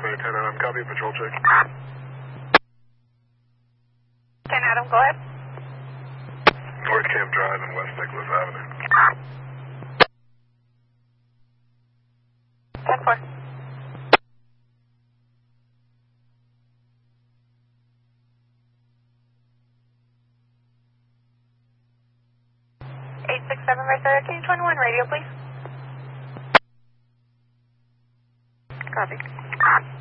10 Adam, copy, patrol check. 10 Adam, go ahead. North Camp Drive and West Nicholas Avenue. 10-4. Can you 21 radio, please? Copy.